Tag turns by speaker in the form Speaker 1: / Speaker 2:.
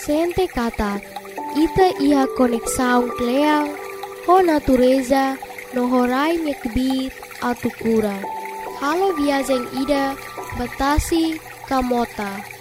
Speaker 1: sente kata ita ia konexaung kleang ho natureza no horai nyekbit atu kura. Halo viajeng ida batasi kamota.